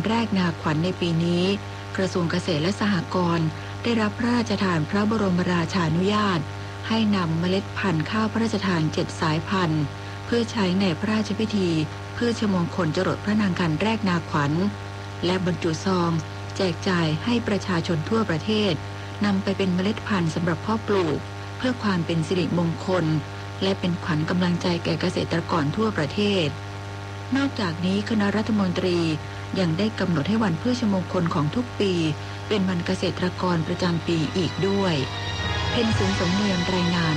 แรกนาขวัญในปีนี้กระทรวงเกษตรและสหกรณ์ได้รับพระราชทานพระบรมราชานุญาตให้นำเมล็ดพันธุ์ข้าวพระราชทาน7สายพันธุ์เพื่อใช้ในพระราชพิธีพืชมงคลจรดพระนางคันแรกนาขวัญและบรรจุซองแจกจ่ายให้ประชาชนทั่วประเทศนำไปเป็นเมล็ดพันธุ์สำหรับเพาะปลูกเพื่อความเป็นสิริมงคลและเป็นขวัญกำลังใจแก่เกษตรกรทั่วประเทศนอกจากนี้คณะรัฐมนตรียังได้กำหนดให้วันพืชมงคลของทุกปีเป็นวันเกษตรกรประจำปีอีกด้วยเพ็ญศรีสมเนียมรายงาน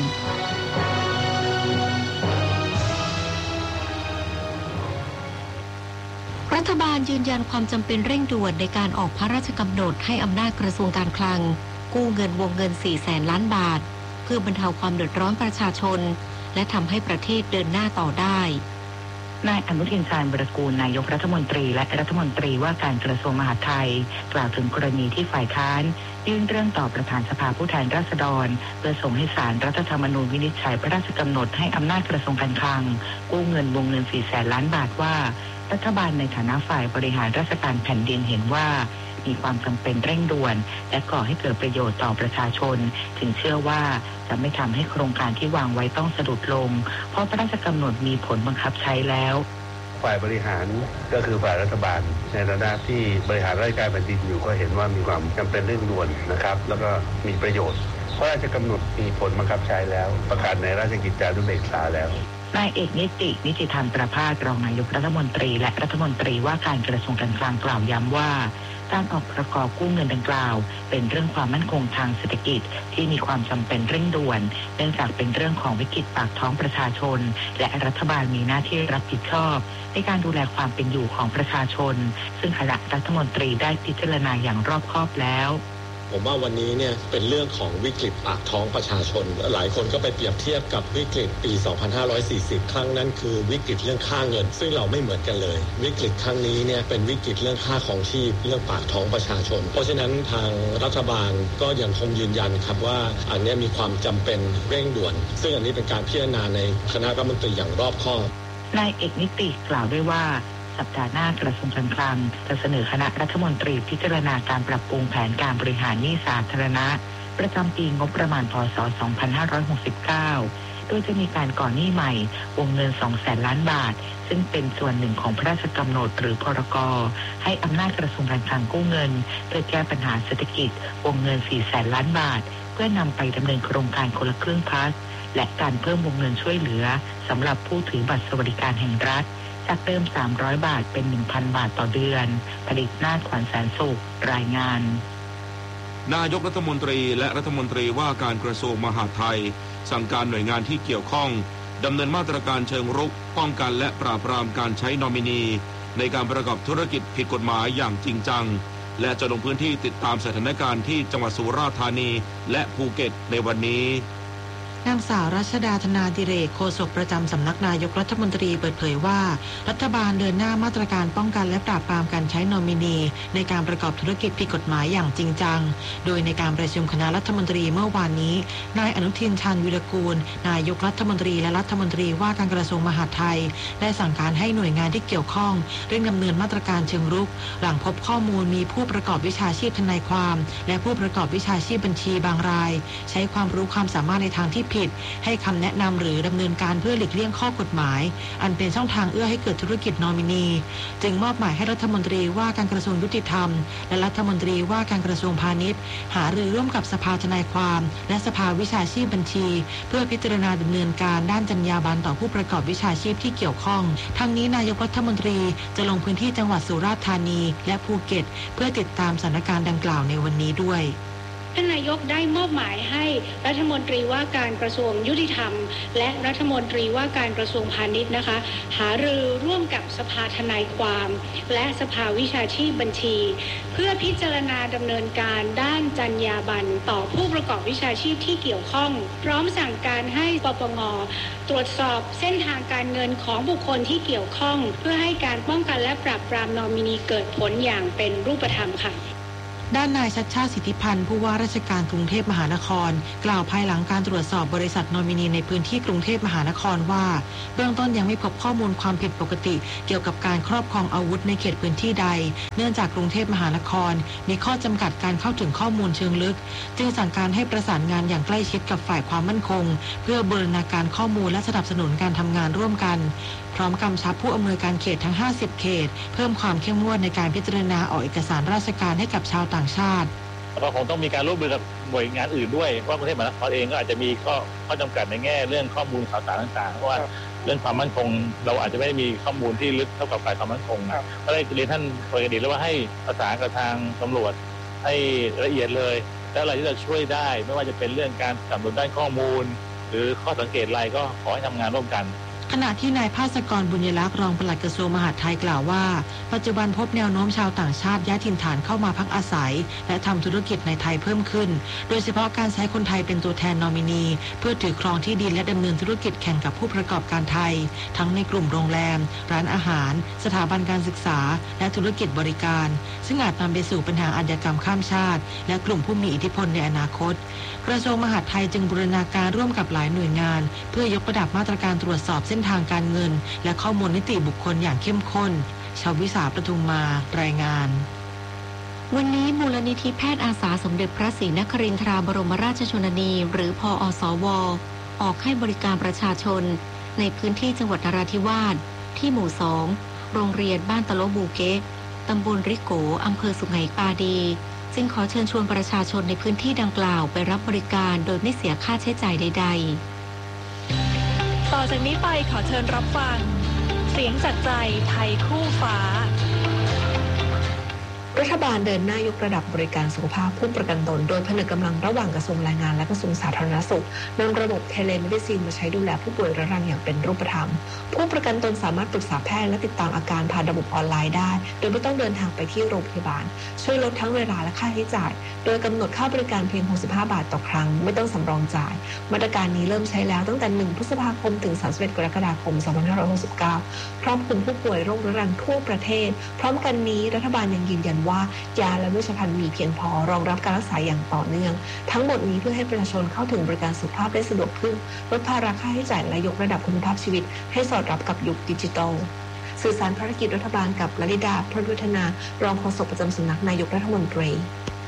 รัฐบาลยืนยันความจำเป็นเร่งด่วนในการออกพระราชกำหนดให้อำนาจกระทรวงการคลังกู้เงินวงเงิน 400,000 ล้านบาทเพื่อบรรเทาความเดือดร้อนประชาชนและทำให้ประเทศเดินหน้าต่อได้นายอนุทินชาญวิรากูลนายกรัฐมนตรีและรัฐมนตรีว่าการกระทรวงมหาดไทยกล่าวถึงกรณีที่ฝ่ายค้านยื่นเรื่องต่อประธานสภาผู้แทนราษฎรเพื่อส่งให้ศาลรัฐธรรมนูญวินิจฉัยพระราชกำหนดให้อำนาจกระทรวงการคลังกู้เงินวงเงิน 400,000 ล้านบาทว่ารัฐบาลในฐานะฝ่ายบริหารราชการแผ่นดินเห็นว่ามีความจำเป็นเร่งด่วนและก่อให้เกิดประโยชน์ต่อประชาชนจึงเชื่อว่าจะไม่ทำให้โครงการที่วางไว้ต้องสะดุดลงเพราะพระราชกำหนดมีผลบังคับใช้แล้วฝ่ายบริหารก็คือฝ่ายรัฐบาลในฐานะที่บริหารราชการแผ่นดินอยู่ก็เห็นว่ามีความจำเป็นเร่งด่วนนะครับแล้วก็มีประโยชน์พระราชกำหนดมีผลบังคับใช้แล้วประกาศในราชกิจจานุเบกษาแล้วนายเอกนิติธรรมประภาสรองนายกรัฐมนตรีและรัฐมนตรีว่าการกระทรวงการคลังกล่าวย้ำว่าการออกประกอบกู้เงินดังกล่าวเป็นเรื่องความมั่นคงทางเศรษฐกิจที่มีความจำเป็นเร่งด่วนเนื่องจากเป็นเรื่องของวิกฤตปากท้องประชาชนและรัฐบาลมีหน้าที่รับผิดชอบในการดูแลความเป็นอยู่ของประชาชนซึ่งคณะรัฐมนตรีได้พิจารณาอย่างรอบคอบแล้วผมว่าวันนี้เนี่ยเป็นเรื่องของวิกฤตปากท้องประชาชนหลายคนก็ไปเปรียบเทียบกับวิกฤตปี 2540 ครั้งนั้นคือวิกฤตเรื่องค่าเงินซึ่งเราไม่เหมือนกันเลยวิกฤตครั้งนี้เนี่ยเป็นวิกฤตเรื่องค่าของชีพเรื่องปากท้องประชาชนเพราะฉะนั้นทางรัฐบาลก็ยังคงยืนยันครับว่าอันนี้มีความจำเป็นเร่งด่วนซึ่งอันนี้เป็นการพิจารณาในคณะรัฐมนตรีอย่างรอบคอบนายเอกนิติกล่าวด้วยว่าสัปดาห์หน้ากระทรวงการคลังจะเสนอคณะรัฐมนตรีพิจารณาการปรับปรุงแผนการบริหารหนี้สาธารณะประจำปีงบประมาณพ.ศ. 2569 โดยจะมีการก่อหนี้ใหม่วงเงิน 200,000 ล้านบาทซึ่งเป็นส่วนหนึ่งของพระราชกำหนดหรือพรก.ให้อำนาจกระทรวงการคลังกู้เงินเพื่อแก้ปัญหาเศรษฐกิจวงเงิน 400,000 ล้านบาทเพื่อนำไปดำเนินโครงการคนละครึ่งพลัสและการเพิ่มวงเงินช่วยเหลือสำหรับผู้ถือบัตรสวัสดิการแห่งรัฐจากเดิม300 บาทเป็น 1,000 บาทต่อเดือนผลิตนาถขวัญแสนสุขรายงานนายกรัฐมนตรีและรัฐมนตรีว่าการกระทรวงมหาดไทยสั่งการหน่วยงานที่เกี่ยวข้องดำเนินมาตรการเชิงรุกป้องกันและปราบปรามการใช้นอมินีในการประกอบธุรกิจผิดกฎหมายอย่างจริงจังและจะลงพื้นที่ติดตามสถานการณ์ที่จังหวัดสุราษฎร์ธานีและภูเก็ตในวันนี้นางสาวรัชดาธนาดิเรกโฆษกประจำสำนักนายกรัฐมนตรีเปิดเผยว่ารัฐบาลเดินหน้ามาตรการป้องกันและปราบปรามการใช้นอมินีในการประกอบธุรกิจผิดกฎหมายอย่างจริงจังโดยในการประชุมคณะรัฐมนตรีเมื่อวานนี้นายอนุทินชาญวิรากูลนายกรัฐมนตรีและรัฐมนตรีว่าการกระทรวงมหาดไทยได้สั่งการให้หน่วยงานที่เกี่ยวข้องเร่งดำเนินมาตรการเชิงรุกหลังพบข้อมูลมีผู้ประกอบวิชาชีพทนายความและผู้ประกอบวิชาชีพบัญชีบางรายใช้ความรู้ความสามารถในทางที่ผิดให้คำแนะนำหรือดำเนินการเพื่อหลีกเลี่ยงข้อกฎหมายอันเป็นช่องทางเอื้อให้เกิดธุรกิจนอมินีจึงมอบหมายให้รัฐมนตรีว่าการกระทรวงยุติธรรมและรัฐมนตรีว่าการกระทรวงพาณิชย์หารือร่วมกับสภาทนายความและสภาวิชาชีพบัญชีเพื่อพิจารณาดำเนินการด้านจรรยาบรรณต่อผู้ประกอบวิชาชีพที่เกี่ยวข้องทั้งนี้นายกรัฐมนตรีจะลงพื้นที่จังหวัดสุราษฎร์ธานีและภูเก็ตเพื่อติดตามสถานการณ์ดังกล่าวในวันนี้ด้วยท่านนายกได้มอบหมายให้รัฐมนตรีว่าการกระทรวงยุติธรรมและรัฐมนตรีว่าการกระทรวงพาณิชย์นะคะหารือร่วมกับสภาทนายความและสภาวิชาชีพบัญชีเพื่อพิจารณาดำเนินการด้านจรรยาบรรณต่อผู้ประกอบวิชาชีพที่เกี่ยวข้องพร้อมสั่งการให้ปปง.ตรวจสอบเส้นทางการเงินของบุคคลที่เกี่ยวข้องเพื่อให้การป้องกันและปราบปรามนอมินีเกิดผลอย่างเป็นรูปธรรมค่ะด้านนายชัชชาติสิทธิพันธ์ผู้ว่าราชการกรุงเทพมหานครกล่าวภายหลังการตรวจสอบบริษัทนอมินีในพื้นที่กรุงเทพมหานครว่าเบื้องต้นยังไม่พบข้อมูลความผิดปกติเกี่ยวกับการครอบครองอาวุธในเขตพื้นที่ใดเนื่องจากกรุงเทพมหานครมีข้อจำกัดการเข้าถึงข้อมูลเชิงลึกจึงสั่งการให้ประสานงานอย่างใกล้ชิดกับฝ่ายความมั่นคงเพื่อบูรณาการข้อมูลและสนับสนุนการทำงานร่วมกันพร้อมกำชับผู้อำนวยการเขตทั้ง50เขตเพิ่มความเข้มงวดในการพิจารณาออกเอกสารราชการให้กับชาวต่างชาติก็คงต้องมีการร่วมมือกับหน่วยงานอื่นด้วยเพราะกรุงเทพมหานครเองก็อาจจะมีข้อจำกัดในแง่เรื่องข้อมูลข่าวสารต่างๆเพราะว่าเรื่องความมั่นคงเราอาจจะไม่ได้มีข้อมูลที่ลึกเท่ากับฝ่ายความมั่นคงก็ได้เรียนท่านโดยกระดิ่งแล้วว่าให้ประสานกับทางตำรวจให้ละเอียดเลยแล้วอะไรที่จะช่วยได้ไม่ว่าจะเป็นเรื่องการสนับสนุนด้านข้อมูลหรือข้อสังเกตอะไรก็ขอให้ทำงานร่วมกันขณะที่นายภาสกรบุญยลักษณ์รองปลัดกระทรวงมหาดไทยกล่าวว่าปัจจุบันพบแนวโน้มชาวต่างชาติย้ายถิ่นฐานเข้ามาพักอาศัยและทำธุรกิจในไทยเพิ่มขึ้นโดยเฉพาะการใช้คนไทยเป็นตัวแทนนอมินีเพื่อถือครองที่ดินและดำเนินธุรกิจแข่งกับผู้ประกอบการไทยทั้งในกลุ่มโรงแรมร้านอาหารสถาบันการศึกษาและธุรกิจบริการซึ่งอาจนำไปสู่ปัญหาอาชญากรรมข้ามชาติและกลุ่มผู้มีอิทธิพลในอนาคตกระทรวงมหาดไทยจึงบูรณาการร่วมกับหลายหน่วยงานเพื่อยกระดับมาตรการตรวจสอบเส้นทางการเงินและข้อมูลนิติบุคคลอย่างเข้มข้นชาววิสาปทุมมารายงานวันนี้มูลนิธิแพทย์อาสาสมเด็จพระศรีนครินทราบรมราชชนนีหรือพอสว.ออกให้บริการประชาชนในพื้นที่จังหวัดนราธิวาสที่หมู่2โรงเรียนบ้านตะโลบูเกะตำบลริโกอำเภอสุไหงปาดีจึงขอเชิญชวนประชาชนในพื้นที่ดังกล่าวไปรับบริการโดยไม่เสียค่าใช้จ่ายใดๆต่อจากนี้ไปขอเชิญรับฟังเสียงจากใจไทยคู่ฟ้ารัฐบาลเดินหน้ายกระดับบริการสุขภาพผู้ประกันตนโดยผนึกกำลังระหว่างกระทรวงแรงงานและกระทรวงสาธารณสุขนำระบบเทเลเมดิซินมาใช้ดูแลผู้ป่วยเรื้อรังอย่างเป็นรูปธรรมผู้ประกันตนสามารถปรึกษาแพทย์และติดตามอาการผ่านระบบออนไลน์ได้โดยไม่ต้องเดินทางไปที่โรงพยาบาลช่วยลดทั้งเวลาและค่าใช้จ่ายโดยกำหนดค่าบริการเพียง65 บาทต่อครั้งไม่ต้องสำรองจ่ายมาตรการนี้เริ่มใช้แล้วตั้งแต่1 พฤษภาคมถึง31 กรกฎาคม 2569ครอบคลุมผู้ป่วยโรคเรื้อรังทั่วประเทศพร้อมกันนี้รัฐบาลยังยืนยันว่ายาและเวชภัณฑ์มีเพียงพอรองรับการรักษาอย่างต่อเนื่องทั้งหมดนี้เพื่อให้ประชาชนเข้าถึงบริการสุขภาพได้สะดวกขึ้นลดภาระค่าใช้จ่ายและยกระดับคุณภาพชีวิตให้สอดรับกับยุคดิจิทัลสื่อสารภารกิจรัฐบาลกับลลิดาพรหมวัฒนารองโฆษกประจำสำนักนายกรัฐมนตรี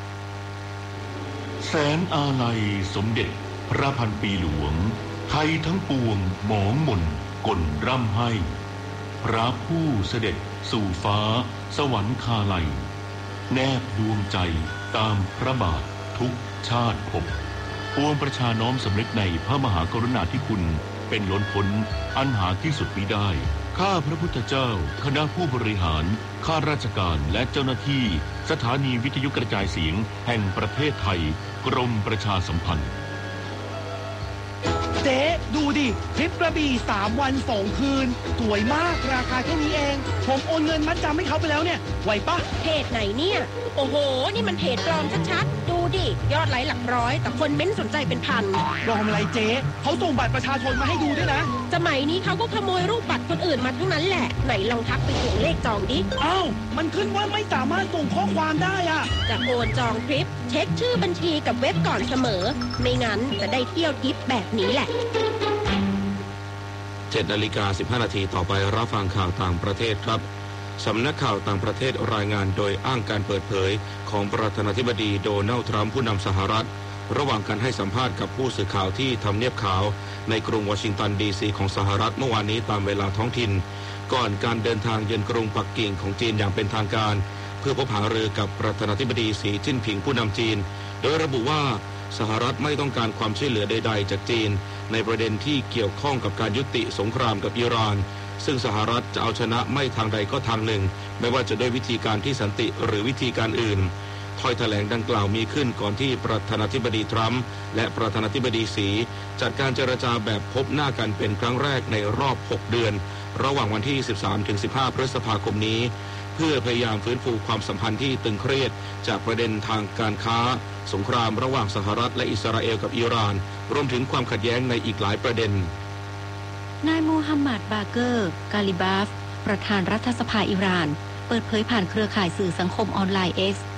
แสนอาลัยสมเด็จพระพันปีหลวงไทยทั้งปวงหมองมนกลร่ำให้พระผู้เสด็จสู่ฟ้าสวรรคาลัยแนบดวงใจตามพระบาททุกชาติภพปวงประชาน้อมสำนึกในพระมหากรุณาธิคุณเป็นล้นพ้นอันหาที่สุดมิได้ข้าพระพุทธเจ้าคณะผู้บริหารข้าราชการและเจ้าหน้าที่สถานีวิทยุกระจายเสียงแห่งประเทศไทยกรมประชาสัมพันธ์เจ๊ดูดิทริปกระบี่3 วัน 2 คืนสวยมากราคาแค่นี้เองผมโอนเงินมัดจำให้เขาไปแล้วเนี่ยไหวปะเพจไหนเนี่ยโอ้โหนี่มันเพจปลอมชัดๆดูดิยอดไลค์หลักร้อยแต่คนเม้นสนใจเป็นพันปลอมอะไรเจ๊เขาส่งบัตรประชาชนมาให้ดูด้วยนะสมัยนี้เขาก็ขโมยรูปบัตรคนอื่นมาทั้งนั้นแหละไหนลองทักไปส่งเลขจองดิอ้าวมันขึ้นว่าไม่สามารถส่งข้อความได้อะจะโอนจองทริปเช็คชื่อบัญชีกับเว็บก่อนเสมอไม่งั้นจะได้เที่ยวทริปแบบนี้แหละ 7:15 นาทีต่อไปรับฟังข่าวต่างประเทศครับสำนักข่าวต่างประเทศรายงานโดยอ้างการเปิดเผยของประธานาธิบดีโดนัลด์ทรัมป์ผู้นำสหรัฐระหว่างการให้สัมภาษณ์กับผู้สื่อข่าวที่ทำเนียบขาวในกรุงวอชิงตันดีซีของสหรัฐเมื่อวานนี้ตามเวลาท้องถิ่นก่อนการเดินทางเยือนกรุงปักกิ่งของจีนอย่างเป็นทางการเพื่อพบหารือกับประธานาธิบดีสีจิ้นผิงผู้นำจีนโดยระบุว่าสหรัฐไม่ต้องการความช่วยเหลือใดๆจากจีนในประเด็นที่เกี่ยวข้องกับการยุติสงครามกับอิหร่านซึ่งสหรัฐจะเอาชนะไม่ทางใดก็ทางหนึ่งไม่ว่าจะด้วยวิธีการที่สันติหรือวิธีการอื่นถ้อยแถลงดังกล่าวมีขึ้นก่อนที่ประธานาธิบดีทรัมป์และประธานาธิบดีสีจัดการเจรจาแบบพบหน้ากันเป็นครั้งแรกในรอบ6 เดือนระหว่างวันที่ 13-15 พฤษภาคมนี้เพื่อพยายามฟื้นฟูความสัมพันธ์ที่ตึงเครียดจากประเด็นทางการค้าสงครามระหว่างสหรัฐและอิสราเอลกับอิหร่านรวมถึงความขัดแย้งในอีกหลายประเด็นนายมูฮัมหมัดบาเกอร์กาลิบาฟประธานรัฐสภาอิหร่านเปิดเผยผ่านเครือข่ายสื่อสังคมออนไลน์ X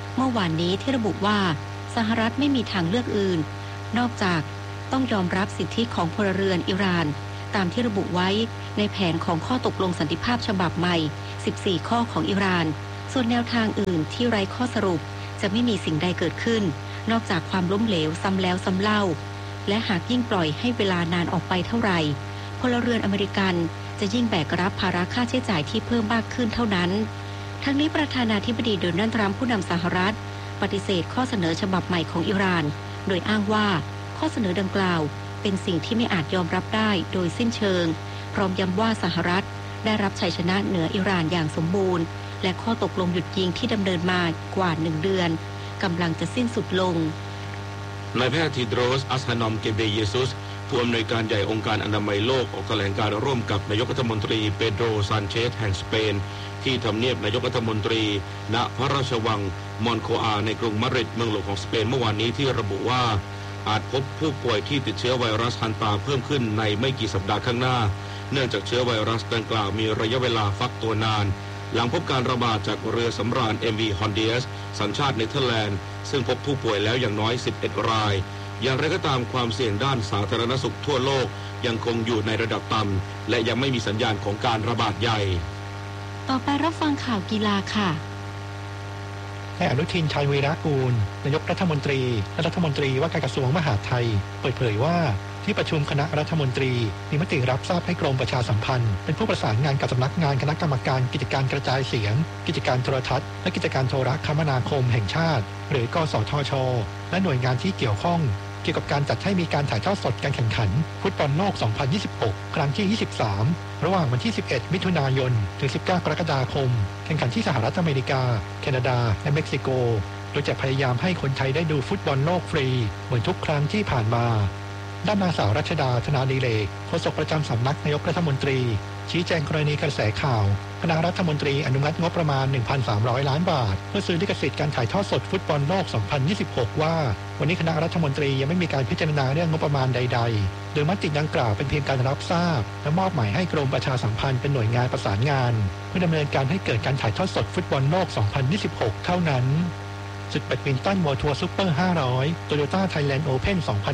เมื่อวานนี้ที่ระบุว่าสหรัฐไม่มีทางเลือกอื่นนอกจากต้องยอมรับสิทธิของพลเรือนอิหร่านตามที่ระบุไว้ในแผนของข้อตกลงสันติภาพฉบับใหม่14ข้อของอิหร่านส่วนแนวทางอื่นที่ไร้ข้อสรุปจะไม่มีสิ่งใดเกิดขึ้นนอกจากความล้มเหลวซ้ำแล้วซ้ำเล่าและหากยิ่งปล่อยให้เวลานานออกไปเท่าไหร่พลเรือนอเมริกันจะยิ่งแบกรับภาระค่าใช้จ่ายที่เพิ่มมากขึ้นเท่านั้นทั้งนี้ประธานาธิบดีโดนัลด์ทรัมป์ผู้นำสหรัฐปฏิเสธข้อเสนอฉบับใหม่ของอิหร่านโดยอ้างว่าข้อเสนอดังกล่าวเป็นสิ่งที่ไม่อาจยอมรับได้โดยสิ้นเชิงพร้อมย้ำว่าสหรัฐได้รับชัยชนะเหนืออิหร่านอย่างสมบูรณ์และข้อตกลงหยุดยิงที่ดำเนินมากว่า1 เดือนกำลังจะสิ้นสุดลงนายแพทย์ทีโดรส อัสฮานอม เกเบเยซุสผู้อำนวยการใหญ่องค์การอนามัยโลกออกแถลงการร่วมกับนายกรัฐมนตรีเปโดร ซานเชสแห่งสเปนที่ทำเนียบนายกรัฐมนตรีณพระราชวังมอนโคอาในกรุงมาดริดเมืองหลวงของสเปนเมื่อวานนี้ที่ระบุว่าอาจพบผู้ป่วยที่ติดเชื้อไวรัสฮันตาเพิ่มขึ้นในไม่กี่สัปดาห์ข้างหน้าเนื่องจากเชื้อไวรัสดังกล่าวมีระยะเวลาฟักตัวนานหลังพบการระบาดจากเรือสำราญ MV Hondias สัญชาติเนเธอร์แลนด์ซึ่งพบผู้ป่วยแล้วอย่างน้อย11 รายอย่างไรก็ตามความเสี่ยงด้านสาธารณสุขทั่วโลกยังคงอยู่ในระดับต่ำและยังไม่มีสัญญาณของการระบาดใหญ่ต่อไปรับฟังข่าวกีฬาค่ะนายอนุทิน ชาญวีรกูลนายกรัฐมนตรีและรัฐมนตรีว่าการกระทรวงมหาดไทยเปิดเผยว่าที่ประชุมคณะรัฐมนตรีมีมติรับทราบให้กรมประชาสัมพันธ์เป็นผู้ประสานงานกับสำนักงานคณะกรรมการกิจการกระจายเสียงกิจการโทรทัศน์และกิจการโทรคมนาคมแห่งชาติหรือกสทช.และหน่วยงานที่เกี่ยวข้องเกี่ยวกับการจัดให้มีการถ่ายทอดสดการแข่งขันฟุตบอลโลก 2026 ครั้งที่ 23 ระหว่างวันที่ 11 มิถุนายน ถึง 19 กรกฎาคมแข่งขันที่สหรัฐอเมริกาแคนาดาและเม็กซิโกโดยจะพยายามให้คนไทยได้ดูฟุตบอลโลกฟรีเหมือนทุกครั้งที่ผ่านมาด้านนางสาวรัชดา ธนาดิเรกโฆษกประจำสำนักนายกรัฐมนตรีชี้แจงกรณีกระแสข่าวคณะรัฐมนตรีอนุมัติงบประมาณ 1,300 ล้านบาทเพื่อซื้อลิขสิทธิ์การถ่ายทอดสดฟุตบอลโลก 2026 ว่าวันนี้คณะรัฐมนตรียังไม่มีการพิจารณาเรื่องงบประมาณใดๆโดยมติดังกล่าวเป็นเพียงการรับทราบและมอบหมายให้กรมประชาสัมพันธ์เป็นหน่วยงานประสานงานเพื่อดำเนินการให้เกิดการถ่ายทอดสดฟุตบอลโลก 2026 เท่านั้นศึกแบดมินตันเวิลด์ทัวร์ซุปเปอร์ 500 Toyota Thailand Open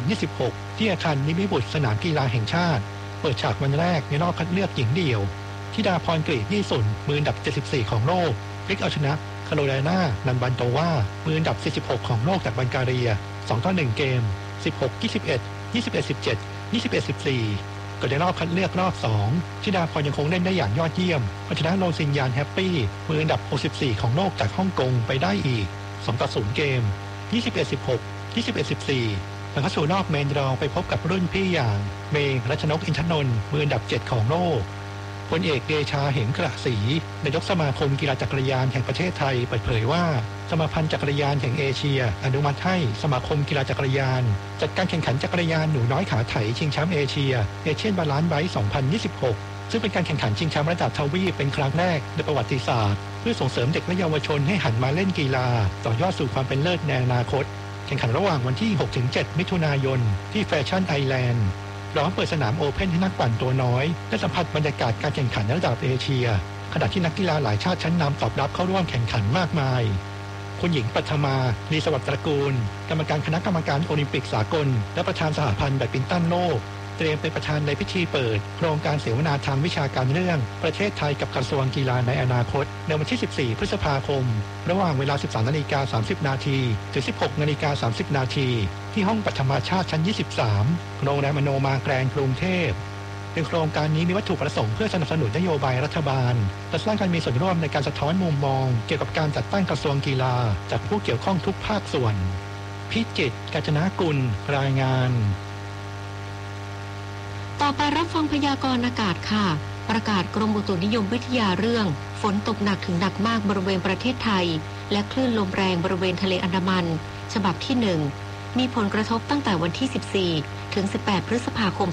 2026 ที่อาคารนิมิบุตรสนามกีฬาแห่งชาติเปิดฉากวันแรกในรอบคัดเลือกหญิงเดี่ยวธิดาพร กฤษ ยี่สุนมืออันดับ 74 ของโลกพลิกเอาชนะคาโรไลนานันบันโตวามืออันดับ 46 ของโลกจากบัลแกเรีย 2-1 เกม 16-21 21-17 21-14 ก็ในรอบคัดเลือกรอบ 2 ธิดาพรยังคงเล่นได้อย่างยอดเยี่ยมชนะโรซินยานแฮปปี้มืออันดับ 64 ของโลกจากฮ่องกงไปได้อีก 2-0 เกม 21-16 21-14 แล้วเข้าสู่รอบเมนดรอไปพบกับรุ่นพี่อย่างเมย์รัชนกอินทนนท์มืออันดับ 7 ของโลกพลเอกเดชาเหมกระศรีนายกสมาคมกีฬาจักรยานแห่งประเทศไทยเปิดเผยว่าสมาพันธ์จักรยานแห่งเอเชียอนุมัติให้สมาคมกีฬาจักรยานจัดการแข่งขันจักรยานหนูน้อยขาไถชิงแชมป์เอเชียเอเชียนบาลานซ์ไบค์ 2026 ซึ่งเป็นการแข่งขันชิงแชมป์ระดับทวีปเป็นครั้งแรกในประวัติศาสตร์เพื่อส่งเสริมเด็กและเยาวชนให้หันมาเล่นกีฬาต่อยอดสู่ความเป็นเลิศในอนาคตแข่งขันระหว่างวันที่ 6-7 มิถุนายนที่แฟชั่นไอแลนด์พร้อมเปิดสนามโอเพ่นให้นักปั่นตัวน้อยได้สัมผัสบรรยากาศการแข่งขันระดับเอเชียขณะที่นักกีฬาหลายชาติชั้นนำตอบรับเข้าร่วมแข่งขันมากมายคุณหญิงปัทมา ลีสวัสดิ์ตระกูลกรรมการคณะกรรมการโอลิมปิกสากลและประธานสหพันธ์แบดมินตันโลกเตรียมเป็นประธานในพิธีเปิดโครงการเสวนาทางวิชาการเรื่องประเทศไทยกับกระทรวงกีฬาในอนาคตในวันที่ 14 พฤษภาคมระหว่างเวลา 13:30 น.ถึง 16:30 น.ที่ห้องปัทมาชาติชั้น 23 โรงแรมอโนมาแกรนด์กรุงเทพโดยโครงการนี้มีวัตถุประสงค์เพื่อสนับสนุนนโยบายรัฐบาลและสร้างการมีส่วนร่วมในการสะท้อนมุมมองเกี่ยวกับการจัดตั้งกระทรวงกีฬาจากผู้เกี่ยวข้องทุกภาคส่วนพิจิตร กาญจนกุลรายงานต่อไปรับฟังพยากรณ์อากาศค่ะประกาศกรมอุตุนิยมวิทยาเรื่องฝนตกหนักถึงหนักมากบริเวณประเทศไทยและคลื่นลมแรงบริเวณทะเลอันดามันฉบับที่ 1มีผลกระทบตั้งแต่วันที่ 14 ถึง 18 พฤษภาคม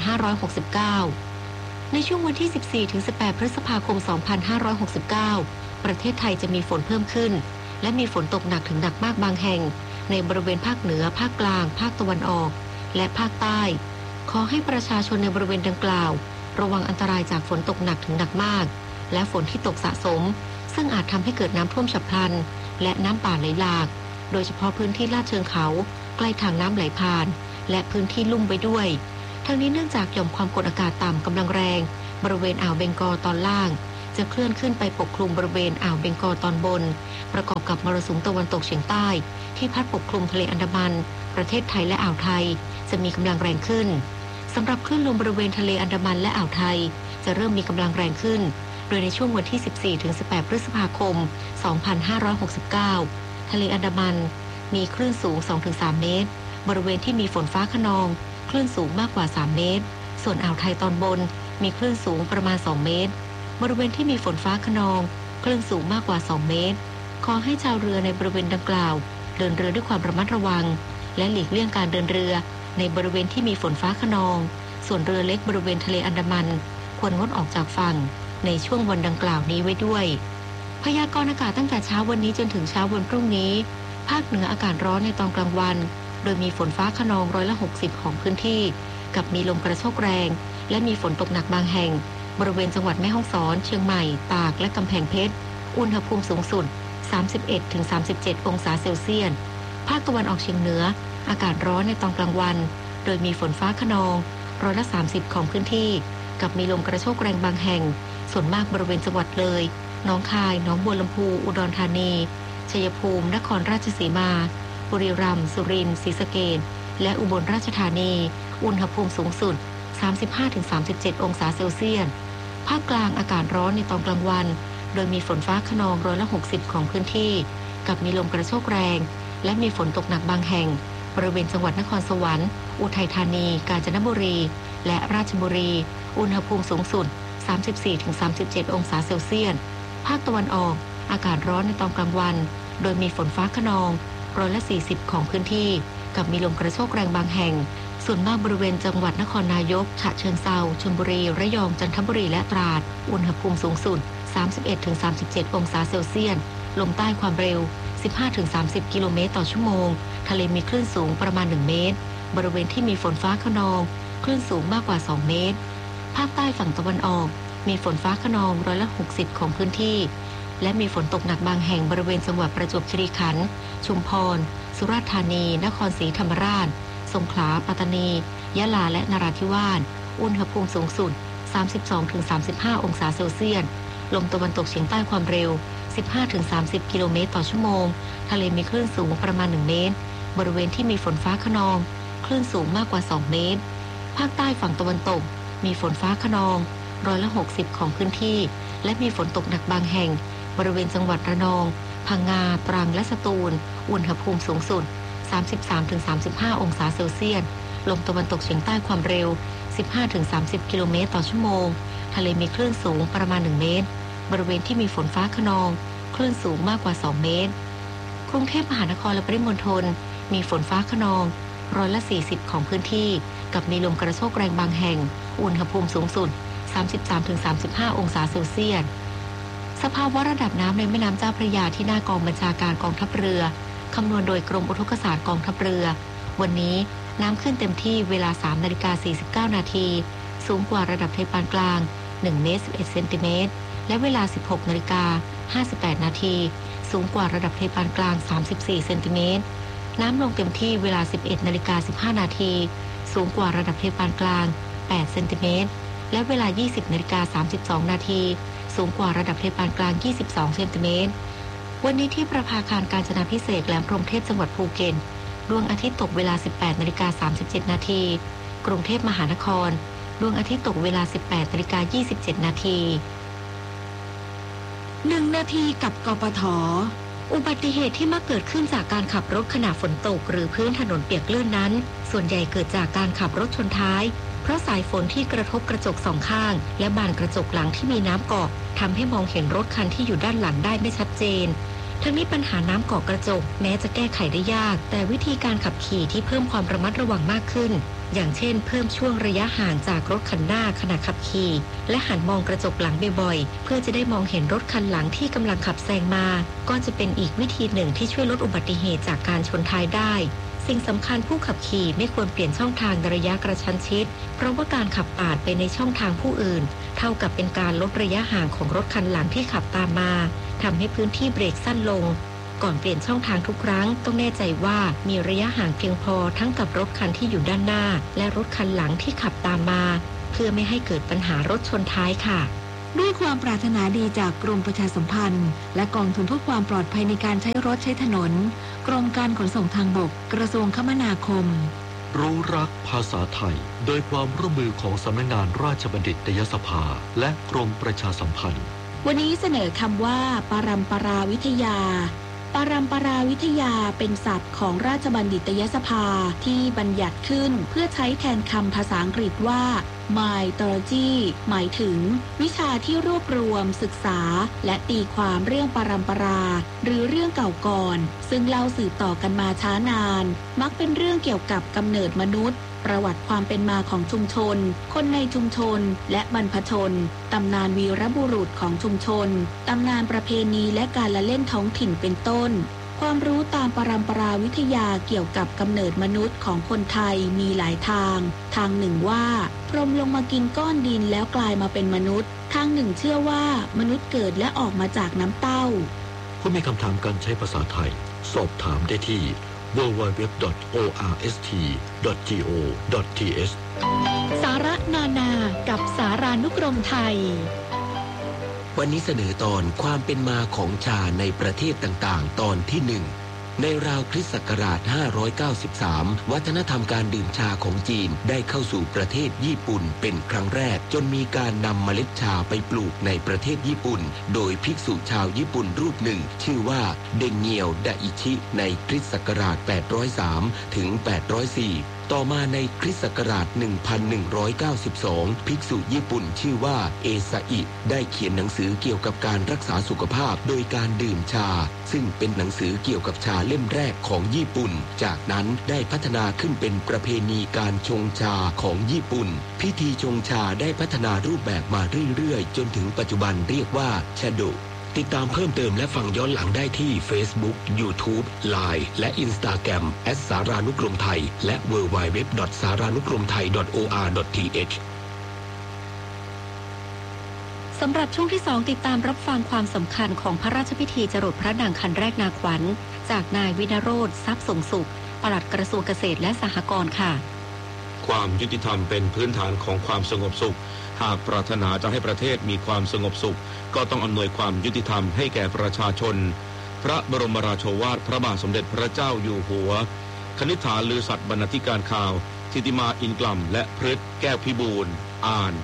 2569ในช่วงวันที่ 14 ถึง 18 พฤษภาคม 2569ประเทศไทยจะมีฝนเพิ่มขึ้นและมีฝนตกหนักถึงหนักมากบางแห่งในบริเวณภาคเหนือภาคกลางภาคตะวันออกและภาคใต้ขอให้ประชาชนในบริเวณดังกล่าวระวังอันตรายจากฝนตกหนักถึงหนักมากและฝนที่ตกสะสมซึ่งอาจทำให้เกิดน้ำท่วมฉับพลันและน้ำป่าไหลหลากโดยเฉพาะพื้นที่ลาดเชิงเขาใกล้ทางน้ำไหลผ่านและพื้นที่ลุ่มไปด้วยทั้งนี้เนื่องจากหย่อมความกดอากาศต่ำกำลังแรงบริเวณอ่าวเบงกอลตอนล่างจะเคลื่อนขึ้นไปปกคลุมบริเวณอ่าวเบงกอลตอนบนประกอบกับมรสุมตะวันตกเฉียงใต้ที่พัดปกคลุมทะเลอันดามันประเทศไทยและอ่าวไทยจะมีกำลังแรงขึ้นสำหรับคลื่นลมบริเวณทะเลอันดามันและอ่าวไทยจะเริ่มมีกำลังแรงขึ้นโดยในช่วงวันที่ 14-18 พฤษภาคม 2569 ทะเลอันดามันมีคลื่นสูง 2-3 เมตรบริเวณที่มีฝนฟ้าคะนองคลื่นสูงมากกว่า 3 เมตรส่วนอ่าวไทยตอนบนมีคลื่นสูงประมาณ 2 เมตรบริเวณที่มีฝนฟ้าคะนองคลื่นสูงมากกว่า 2 เมตรขอให้ชาวเรือในบริเวณดังกล่าวเดินเรือด้วยความระมัดระวังและหลีกเลี่ยงการเดินเรือในบริเวณที่มีฝนฟ้าคะนองส่วนเรือเล็กบริเวณทะเลอันดามันควรงดออกจากฝั่งในช่วงวันดังกล่าวนี้ไว้ด้วยพยากรณ์อากาศตั้งแต่เช้าวันนี้จนถึงเช้าวันพรุ่งนี้ภาคเหนืออากาศร้อนในตอนกลางวันโดยมีฝนฟ้าคะนอง60%ของพื้นที่กับมีลมกระโชกแรงและมีฝนตกหนักบางแห่งบริเวณจังหวัดแม่ฮ่องสอนเชียงใหม่ตากและกำแพงเพชรอุณหภูมิสูงสุด 31-37 องศาเซลเซียสภาคตะวันออกเฉียงเหนืออากาศร้อนในตอนกลางวันโดยมีฝนฟ้าคะนอง30%ของพื้นที่กับมีลมกระโชกแรงบางแห่งส่วนมากบริเวณจังหวัดเลยหนองคายหนองบัวลำพูอุดรธานีชัยภูมินครราชสีมาบุรีรัมย์สุรินทร์ศรีสะเกษและอุบลราชธานีอุณหภูมิสูงสุด 35-37 องศาเซลเซียสภาคกลางอากาศร้อนในตอนกลางวันโดยมีฝนฟ้าคะนอง60%ของพื้นที่กับมีลมกระโชกแรงและมีฝนตกหนักบางแห่งบริเวณจังหวัดนครสวรรค์อุทัยธานีกาญจนบุรีและราชบุรีอุณหภูมิสูงสุด 34-37 องศาเซลเซียสภาคตะวันออกอากาศร้อนในตอนกลางวันโดยมีฝนฟ้าคะนอง40%ของพื้นที่กับมีลมกระโชกแรงบางแห่งส่วนมากบริเวณจังหวัดนครนายกฉะเชิงเทราชลบุรีระยองจันทบุรีและตราดอุณหภูมิสูงสุด 31-37 องศาเซลเซียสลมใต้ความเร็ว 15-30 กิโลเมตรต่อชั่วโมงทะเลมีคลื่นสูงประมาณ 1 เมตรบริเวณที่มีฝนฟ้าคะนองคลื่นสูงมากกว่า 2 เมตรภาคใต้ฝั่งตะวันออกมีฝนฟ้าคะนอง60%ของพื้นที่และมีฝนตกหนักบางแห่งบริเวณจังหวัดประจวบคีรีขันธ์ชุมพรสุราษฎร์ธานีนครศรีธรรมราชสงขลาปัตตานียะลาและนราธิวาสอุณหภูมิสูงสุด 32-35 องศาเซลเซียสลมตะวันตกเฉียงใต้ความเร็ว 15-30 กิโลเมตรต่อชั่วโมงทะเลมีคลื่นสูงประมาณ 1 เมตรบริเวณที่มีฝนฟ้าคะนองคลื่นสูงมากกว่า 2 เมตรภาคใต้ฝั่งตะวันตกมีฝนฟ้าคะนอง60%ของพื้นที่และมีฝนตกหนักบางแห่งบริเวณจังหวัดระนองพังงาตรังและสตูลอุณหภูมิสูงสุด 33-35 องศาเซลเซียสลมตะวันตกเฉียงใต้ความเร็ว 15-30 กิโลเมตรต่อชั่วโมงทะเลมีคลื่นสูงประมาณ 1 เมตรบริเวณที่มีฝนฟ้าคะนองคลื่นสูงมากกว่า 2 เมตรกรุงเทพมหานครและปริมณฑลมีฝนฟ้าคะนอง40%ของพื้นที่กับมีลมกระโชกแรงบางแห่งอุณหภูมิสูงสุด 33-35 องศาเซลเซียสสภาวะระดับน้ำในแม่น้ำเจ้าพระยาที่หน้ากองบัญชาการกองทัพเรือคำนวณโดยกรมอุทกศาสตร์กองทัพเรือวันนี้น้ำขึ้นเต็มที่เวลา 3:49 นาทีสูงกว่าระดับทะเลปานกลาง1 เมตร 11 เซนติเมตรและเวลา 16:58 นาทีสูงกว่าระดับทะเลปานกลาง34 เซนติเมตรน้ำลงเต็มที่เวลา 11:15 นาทีสูงกว่าระดับทะเลปานกลาง8 เซนติเมตรและเวลา 20:32 นาทีสูงกว่าระดับทะเลปานกลาง22 เซนติเมตรวันนี้ที่ประภาคารกาญจนาภิเษกแหลมพรหมเทพจังหวัดภูเก็ตดวงอาทิตย์ตกเวลา 18:37 นาทีกรุงเทพมหานครดวงอาทิตย์ตกเวลา 18:27 นาที1 นาทีกับกปท.อุบัติเหตุที่มักเกิดขึ้นจากการขับรถขณะฝนตกหรือพื้นถนนเปียกลื่นนั้นส่วนใหญ่เกิดจากการขับรถชนท้ายเพราะสายฝนที่กระทบกระจกสองข้างและบานกระจกหลังที่มีน้ำเกาะทำให้มองเห็นรถคันที่อยู่ด้านหลังได้ไม่ชัดเจนทั้งนี้ปัญหาน้ำเกาะกระจกแม้จะแก้ไขได้ยากแต่วิธีการขับขี่ที่เพิ่มความระมัดระวังมากขึ้นอย่างเช่นเพิ่มช่วงระยะห่างจากรถคันหน้าขณะขับขี่และหันมองกระจกหลังบ่อยๆเพื่อจะได้มองเห็นรถคันหลังที่กำลังขับแซงมาก็จะเป็นอีกวิธีหนึ่งที่ช่วยลดอุบัติเหตุจากการชนท้ายได้สิ่งสำคัญผู้ขับขี่ไม่ควรเปลี่ยนช่องทางในระยะกระชั้นชิดเพราะว่าการขับปาดไปในช่องทางผู้อื่นเท่ากับเป็นการลดระยะห่างของรถคันหลังที่ขับตามมาทำให้พื้นที่เบรกสั้นลงก่อนเปลี่ยนช่องทางทุกครั้งต้องแน่ใจว่ามีระยะห่างเพียงพอทั้งกับรถคันที่อยู่ด้านหน้าและรถคันหลังที่ขับตามมาเพื่อไม่ให้เกิดปัญหารถชนท้ายค่ะด้วยความปรารถนาดีจากกรมประชาสัมพันธ์และกองทุนเพื่อความปลอดภัยในการใช้รถใช้ถนนกรมการขนส่งทางบกกระทรวงคมนาคมรู้รักภาษาไทยโดยความร่วมมือของสำนักงานราชบัณฑิตยสภาและกรมประชาสัมพันธ์วันนี้เสนอคำว่าปรัมปราวิทยาปรัมปราวิทยาเป็นศัพท์ของราชบัณฑิตยสภาที่บัญญัติขึ้นเพื่อใช้แทนคำภาษาอังกฤษว่า mythology หมายถึงวิชาที่รวบรวมศึกษาและตีความเรื่องปรัมปราหรือเรื่องเก่าก่อนซึ่งเล่าสืบต่อกันมาช้านานมักเป็นเรื่องเกี่ยวกับกำเนิดมนุษย์ประวัติความเป็นมาของชุมชนคนในชุมชนและบรรพชนตำนานวีรบุรุษของชุมชนตำนานประเพณีและการละเล่นท้องถิ่นเป็นต้นความรู้ตามปรัมปราวิทยาเกี่ยวกับกำเนิดมนุษย์ของคนไทยมีหลายทางทางหนึ่งว่าพรหมลงมากินก้อนดินแล้วกลายมาเป็นมนุษย์ทางหนึ่งเชื่อว่ามนุษย์เกิดและออกมาจากน้ำเต้าผู้มีคำถามการใช้ภาษาไทยสอบถามได้ที่www.orst.go.th สาระนานากับสารานุกรมไทยวันนี้เสนอตอนความเป็นมาของชาในประเทศต่างๆตอนที่1ในราวคริสต์ศักราช593วัฒนธรรมการดื่มชาของจีนได้เข้าสู่ประเทศญี่ปุ่นเป็นครั้งแรกจนมีการนำเมล็ดชาไปปลูกในประเทศญี่ปุ่นโดยภิกษุชาวญี่ปุ่นรูปหนึ่งชื่อว่าเดงเงียวดาอิชิในคริสต์ศักราช803ถึง804ต่อมาในคริสต์ศักราช1192ภิกษุญี่ปุ่นชื่อว่าเอซาอิได้เขียนหนังสือเกี่ยวกับการรักษาสุขภาพโดยการดื่มชาซึ่งเป็นหนังสือเกี่ยวกับชาเล่มแรกของญี่ปุ่นจากนั้นได้พัฒนาขึ้นเป็นประเพณีการชงชาของญี่ปุ่นพิธีชงชาได้พัฒนารูปแบบมาเรื่อยๆจนถึงปัจจุบันเรียกว่าชาโดติดตามเพิ่มเติมและฟังย้อนหลังได้ที่ Facebook, YouTube, Line และ Instagram @สารานุกรมไทยและ www.saranukromthai.or.th สำหรับช่วงที่2ติดตามรับฟังความสำคัญของพระราชพิธีจรดพระนางคันแรกนาขวัญจากนายวินโรจน์ทรัพย์ส่งสุขปลัดกระทรวงเกษตรและสหกรณ์ค่ะความยุติธรรมเป็นพื้นฐานของความสงบสุขหากปรารถนาจะให้ประเทศมีความสงบสุขก็ต้องอำนวยความยุติธรรมให้แก่ประชาชนพระบรมราโชวาทพระบาทสมเด็จพระเจ้าอยู่หัวคณิษฐาลือสัตย์บรรณาธิการข่าวทิติมาอินกล่ำและพฤทธิ์แก้วพิบูลอ่าน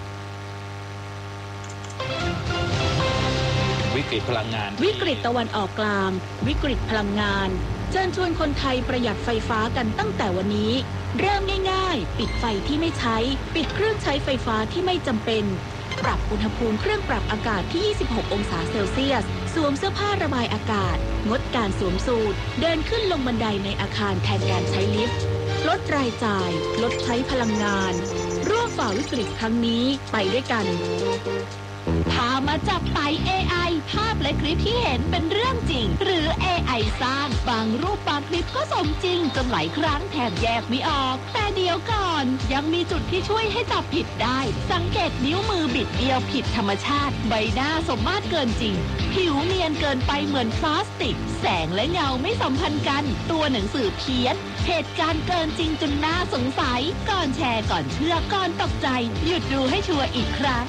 วิกฤตพลังงานวิกฤตตะวันออกกลางวิกฤตพลังงานเชิญชวนคนไทยประหยัดไฟฟ้ากันตั้งแต่วันนี้เริ่มง่ายๆปิดไฟที่ไม่ใช้ปิดเครื่องใช้ไฟฟ้าที่ไม่จำเป็นปรับอุณหภูมิเครื่องปรับอากาศที่26องศาเซลเซียสสวมเสื้อผ้าระบายอากาศงดการสวมสูทเดินขึ้นลงบันไดในอาคารแทนการใช้ลิฟต์ลดรายจ่ายลดใช้พลังงานร่วมฝ่าวิกฤตครั้งนี้ไปด้วยกันพามาจับไต่ AI ภาพและคลิปที่เห็นเป็นเรื่องจริงหรือ AI สร้างบางรูปบางคลิปก็สมจริงจนหลายครั้งแทบแยกไม่ออกแต่เดี๋ยวก่อนยังมีจุดที่ช่วยให้จับผิดได้สังเกตนิ้วมือบิดเบี้ยวผิดธรรมชาติใบหน้าสมมาตรเกินจริงผิวเนียนเกินไปเหมือนพลาสติกแสงและเงาไม่สัมพันธ์กันตัวหนังสือเพี้ยนเหตุการณ์เกินจริงจนน่าสงสัยก่อนแชร์ก่อนเชื่อก่อนตกใจหยุดดูให้ชัวร์อีกครั้ง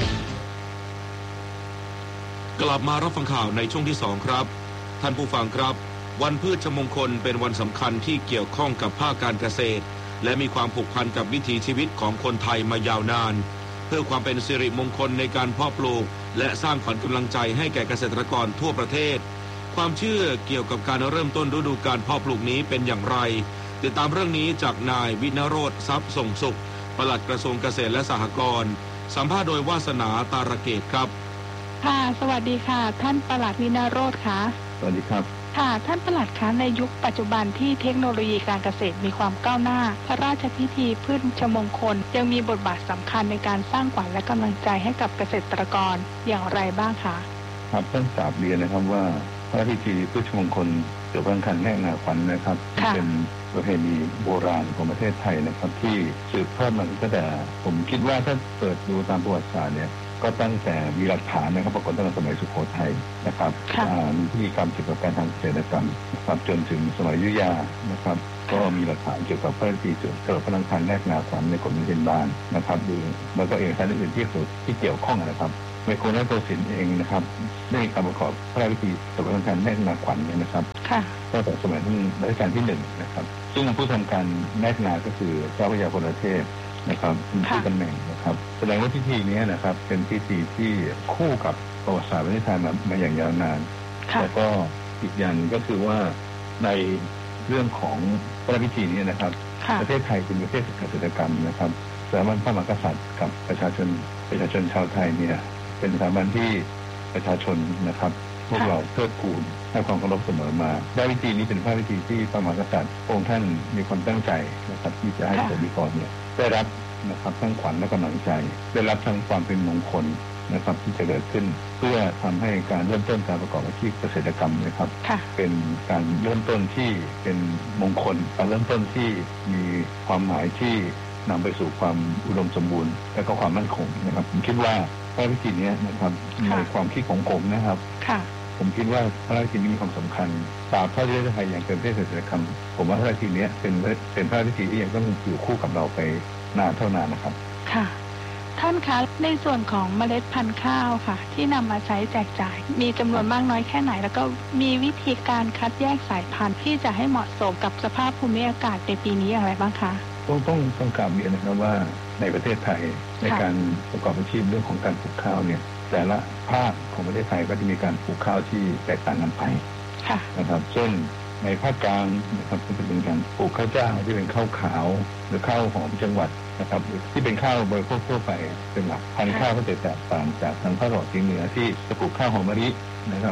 กลับมารับฟังข่าวในช่วงที่2ครับท่านผู้ฟังครับวันพืชมงคลเป็นวันสำคัญที่เกี่ยวข้องกับภาคการเกษตรและมีความผูกพันกับวิถีชีวิตของคนไทยมายาวนานเพื่อความเป็นสิริมงคลในการเพาะปลูกและสร้างขวัญกำลังใจให้แก่เกษตรกรทั่วประเทศความเชื่อเกี่ยวกับการเริ่มต้นฤดูการเพาะปลูกนี้เป็นอย่างไรติดตามเรื่องนี้จากนายวินโรจน์ทรัพย์ส่งสุขปลัดกระทรวงเกษตรและสหกรณ์สัมภาษณ์โดยวาสนาตาระเกตครับค่ะสวัสดีค่ะท่านปลัดวินโรจน์ค่ะสวัสดีครับค่ะท่านปลัดคะในยุคปัจจุบันที่เทคโนโลยีการเกษตรมีความก้าวหน้าพระราชพิธีพืชมงคลยังมีบทบาทสำคัญในการสร้างขวัญและกำลังใจให้กับเกษตรกรอย่างไรบ้างคะครับท่านกราบเรียนนะครับว่าพระราชพิธีพืชมงคลเกี่ยวกับการแรกนาขวัญนะครับเป็นประเพณีโบราณของประเทศไทยนะครับที่สืบทอดมาตั้งแต่ผมคิดว่าถ้าเปิดดูตามประวัติศาสตร์เนี่ยก็ตั้งแต่มีหลักฐานนะครับปรากฏตั้งแต่สมัยสุโขทัยนะครับมีพิธีกรรมเกี่ยวกับการทางเกษตรกรรมนะครับจนถึงสมัยอยุธยานะครับก็มีหลักฐานเกี่ยวกับพระราชพิธีเกิดพลังทานแรกนาขวัญในกรมเทนบานนะครับแล้วก็เอกสารอื่นที่เกี่ยวข้องนะครับในกรมราชโกสินทร์เองนะครับได้การประกอบพระราชพิธีเกิดพลังทานแรกนาขวัญเนี่ยนะครับตั้งแต่สมัยรัชกาลที่1นะครับซึ่งผู้ทำการแรกนาก็คือเจ้าพระยาพลเทพนะครับที่ตำแหน่งนะครับแสดงว่าพิธีนี้นะครับเป็นพิธีที่คู่กับประวัติศาสตร์ประเทศไทยมาอย่างยาวนานแล้วก็อีกอย่างก็คือว่าในเรื่องของพระราชพิธีนี้นะครับประเทศไทยเป็นประเทศเกษตรกรรมนะครับสถาบันพระมหากษัตริย์กับประชาชนชาวไทยเนี่ยเป็นสถาบันที่ประชาชนนะครับพวกเราเทิดทูนให้ความเคารพเสมอมาพระราชพิธีนี้เป็นพระราชพิธีที่พระมหากษัตริย์องค์ท่านมีความตั้งใจนะครับที่จะให้เกษตรกรเนี่ยได้รับนะครับทั้งขวัญและกำลังใจได้รับทั้งความเป็นมงคลนะครับที่จะเกิดขึ้นเพื่อทำให้การเริ่มต้นการประกอบอาชีพเกษตรกรรมนะครับเป็นการเริ่มต้นที่เป็นมงคลการเริ่มต้นที่มีความหมายที่นำไปสู่ความอุดมสมบูรณ์และก็ความมั่นคงนะครับผมคิดว่าพระราชพิธีนี้นะครับในความคิดของผมนะครับผมคิดว่าพระราชพิธีนี้มีความสำคัญตราบเท่าที่ประเทศไทยยังเป็นประเทศเกษตรกรรมผมว่าพระราชพิธีนี้เป็นพระราชพิธีที่ยังต้องอยู่คู่กับเราไปนานเท่านานนะครับค่ะท่านคะในส่วนของเมล็ดพันธุ์ข้าวค่ะที่นำมาใช้แจกจ่ายมีจำนวนมากน้อยแค่ไหนแล้วก็มีวิธีการคัดแยกสายพันธุ์ที่จะให้เหมาะสมกับสภาพภูมิอากาศในปีนี้อย่างไรบ้างคะต้องกล่าวเรียนนะครับว่าในประเทศไทยในการประกอบอาชีพเรื่องของการปลูกข้าวเนี่ยแต่ละภาคของประเทศไทยก็จะมีการปลูกข้าวที่แตกต่างกันไปนะครับเช่นในภาคกลางนะครับก็จะเป็นการปลูกข้าวเจ้าที่เป็นข้าวขาวหรือข้าวหอมจังหวัดนะครับที่เป็นข้าวบริโภคทั่วไปเป็นหลักพันธุ์ข้าวก็จะแตกต่างจากทางภาคตะวันออกเฉียงเหนือที่จะปลูกข้าวหอมมะลินะครับ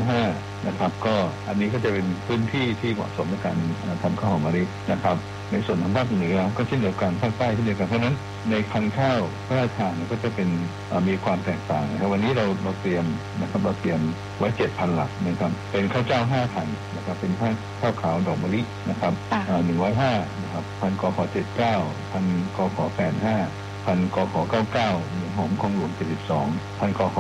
105นะครับก็อันนี้ก็จะเป็นพื้นที่ที่เหมาะสมในการทำข้าวหอมมะลินะครับในส่วนของภาคเหนือก็เช่นเดียวกันภาคใต้เช่นเดียวกันเพราะนั้นในพันธุ์ข้าวพระราชทานก็จะเป็นมีความแตกต่างนะครับวันนี้เราเตรียมนะครับเราเตรียมไว้ 7,000 หลักนะครับเป็นข้าวเจ้า 5,000 นะครับเป็นข้าวขาวดอกมะลินะครับ105นะครับพันกข79พันกข85พันกข99หอมคลองหลวง72พันกข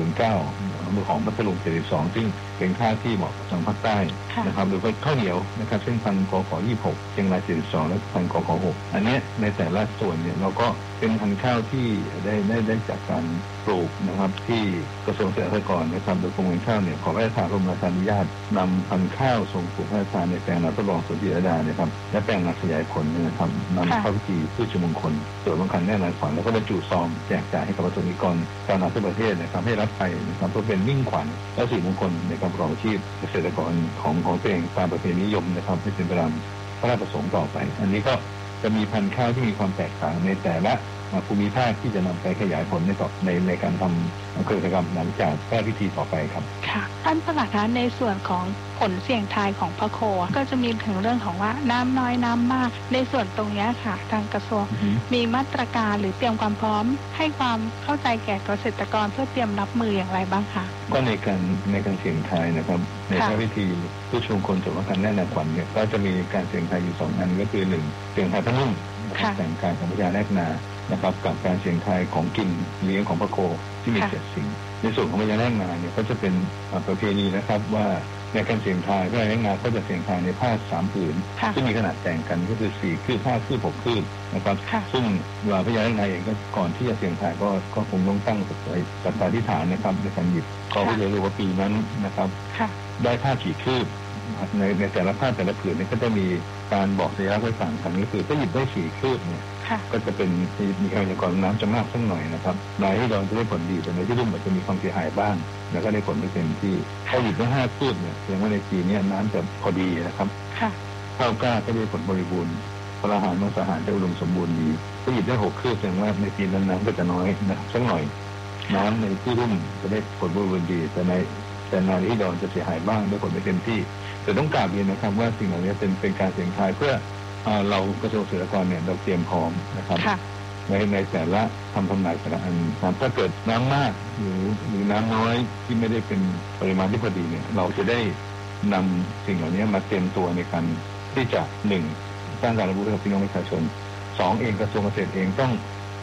109หอมพัทลุง72ซึ่งเป็นข้าวที่เหมาะกับทางภาคใต้นะครับหรือว่าข้าวเหนียวนะครับเช่นพันกข26เชียงราย72และพันกข6อันนี้ในแต่ละส่วนเนี่ยเราก็เป็นพันธุ์ข้าวที่ได้จากการปลูกนะครับที่กระทรวงเกษตรและสหกรณ์นะครับโดยกรมการข้าวเนี่ยขอพระราชทานกรมราชานุญาตนำพันธุ์ข้าวส่งปลูกพระราชทานในแปลงนาทดลองสวนจิตรลดาเนี่ยครับและแปลงนาขยายผลเนี่ยนะครับนำเข้าพิธีพืชมงคลส่วนสำคัญแน่นอนขวัญแล้วก็บรรจุซองแจกจ่ายให้กับประชาชนกรชาวนาทั่วประเทศนะครับให้รับไปนะครับเพื่อเป็นมิ่งขวัญและสิริมงคลในการประกอบอาชีพเกษตรกรของตัวเองตามประเพณีนิยมนะครับให้เป็นไปตามพระราชประสงค์ต่อไปอันนี้ก็จะมีพันธุ์ข้าวที่มีความแตกต่างในแต่ละภูมิภาคที่จะนำไปขยายผลในการทำเกษตรกรรมหลังจากแก้พิธีต่อไปครับค่ะท่านประหลัดคะในส่วนของผลเสี่ยงทายของพระโคก็จะมีถึงเรื่องของว่าน้ำน้อยน้ำมากในส่วนตรงนี้ค่ะทางกระทรวงมีมาตรการหรือเตรียมความพร้อมให้ความเข้าใจแก่เกษตรกรเพื่อเตรียมรับมืออย่างไรบ้างคะก็ในการเสี่ยงทายนะครับในพระพิธีผู้ชมคนสมรสแน่นขวัญเนี่ยก็จะมีการเสี่ยงทายอยู่2อันก็คือ1เสี่ยงทายพระนุ่มแต่งกายของพญานาคนานะครับกับการเสี่ยงทายของกินเลี้ยงของพระโคที่มี7สิ่งในส่วนของพญานาคนาเนี่ยก็จะเป็นประเพณีนะครับว่าในการเสี่ยงทายพญานาคนาก็จะเสี่ยงทายในผ้า3 ผืนซึ่งมีขนาดแต่งกันก็คือ4 คืบ 5 คืบ 6 คืบนะครับซึ่งพญานาคนาเองก็ก่อนที่จะเสี่ยงทายก็คงต้องตั้งสัตย์ฐานนะครับในการหยิบก็จะรู้ว่าปีนั้นนะครับได้ผ้ากี่คืบในแต่ละผ้าแต่ละผืนนี่ก็จะมีการบอกระยะไว้ต่างกันก็คือถ้าหยิบได้4 คืบเนี่ยก็จะเป็นมีการก่อนน้ำจะมากสักหน่อยนะครับนายที่เราจะได้ผลดีแต่ในที่รุ่มอาจจะมีความเสียหายบ้างแล้วก็ได้ผลไม่เต็มที่ถ้าหยิบได้5 คืบเนี่ยแสดงว่าในปีนี้น้ำจะพอดีนะครับข้าวกล้าก็ได้ผลบริบูรณ์พลาหารมังสาหารจะอุดมสมบูรณ์ดีถ้าหยิบได้6 คืบแสดงว่าในปีนั้นน้ำก็จะน้อยนะสักหน่อยน้ำในที่รุ่มจะได้ผลบริบูรณ์ดีแต่นาที่ดอนจะเสียหายบ้างด้วยผลไม่เต็มที่แต่ต้องกล่าวเรียนนะครับว่าสิ่งเหล่านี้เป็นการเสี่ยงทายเพื่อเรากระทรวงเกษตรกรเนี่ยเราเตรียมพร้อมนะครับในแต่ละทำนายแต่ละอันถ้าเกิดน้ำมากหรือน้ำน้อยที่ไม่ได้เป็นปริมาณที่พอดีเนี่ยเราจะได้นำสิ่งเหล่านี้มาเตรียมตัวในการที่จะ1สร้างการรับรู้ให้กับพี่น้องประชาชน2เองกระทรวงเกษตรเองต้อง